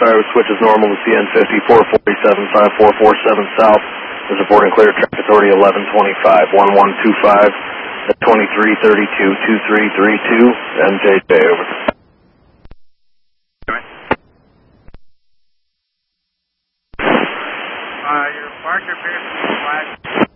switch is normal to CN50, 447, 5447 south. There's a boarding clear, traffic authority 1125, 1125, at 2332, 2332, MJJ, over. Your marker appears to be flash.